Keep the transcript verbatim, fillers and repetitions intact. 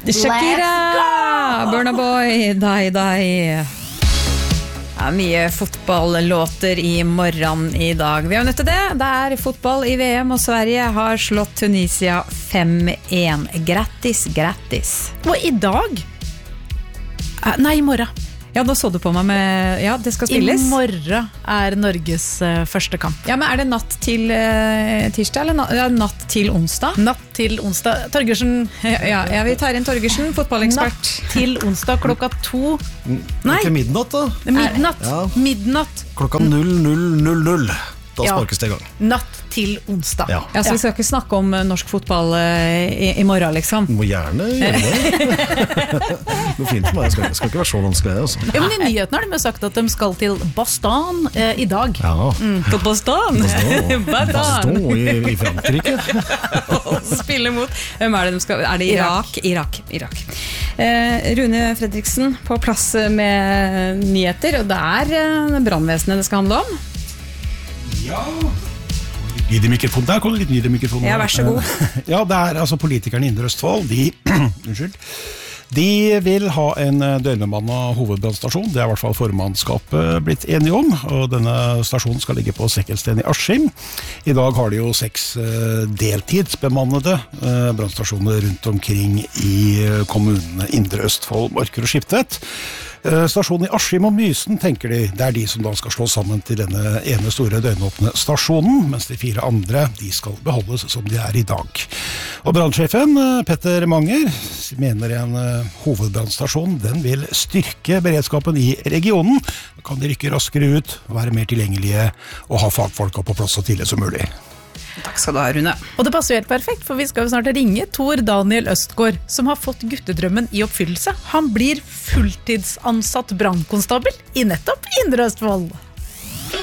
Shakira, Burna Boy, Die Die. Ja, mye fotballåter i morgen i dag. Vi har nødt til det. Det er fotball i V M, og Sverige har slått Tunisia fem en. Grattis, grattis. Og i dag? Nei, i morgen. Ja, da så du på meg med... Ja, det skal spilles. I morgen er Norges uh, første kamp. Ja, men er det natt til uh, tirsdag, eller na- ja, natt til onsdag? Natt til onsdag. Torgersen... Ja, ja, vi tar inn Torgersen, fotballekspert. Natt til onsdag klokka to. Nei. Ikke midnatt da? Midnatt. Ja. Midnatt. Klokka null null null null. Da Ja. sparkes det i gang. Natt til onsdag. Ja. Ja, så vi skal ikke snakke om uh, norsk fotball uh, i, i morgen, liksom. Du må gjerne gjøre det. Det er fint for meg, det skal, det skal ikke være så vanskelig altså. Ja, men i nyhetene har de jo sagt at de skal til Bastan eh, i dag. Ja. Mm. På Bastan. Bastan. Bastan. Bastan i, i Frankrike. Spille mot. Hvem er det de skal? Er det Irak? Irak. Irak. Eh, Rune Fredriksen på plass med nyheter, og det er eh, brannvesenet det skal handle om. Ja. Lyd i mikrofonen. Der kommer litt lyd i mikrofonen. Ja, vær så god. Ja, det er altså politikerne i Indre Østfold. De, unnskyld. De vil ha en døgnbemannet hovedbrannstasjon. Det er i hvert fall formannskapet blitt enige om. Og denne stasjonen skal ligge på Sekkelsten i Askim. I dag har de jo seks deltidsbemannede brannstasjoner rundt omkring i kommunene Indre Østfold, Marker og Skiptvet. Stasjonen i Askim og Mysen tenker de, det er de som da skal slå sammen til denne ene store døgnåpne stasjonen, mens de fire andre, de skal beholdes som de er i dag. Og brannsjefen, Petter Manger, mener en hovedbrannstasjon, den vil styrke beredskapen i regionen. Da kan de rykke raskere ut, være mer tilgjengelige og ha fagfolka på plass så tidlig som mulig. Takk skal du ha, Rune. Og det passer jo helt perfekt, for vi skal jo snart ringe Tor Daniel Østgaard, som har fått guttedrømmen i oppfyllelse. Han blir fulltidsansatt brannkonstabel i nettopp Indre Østfold.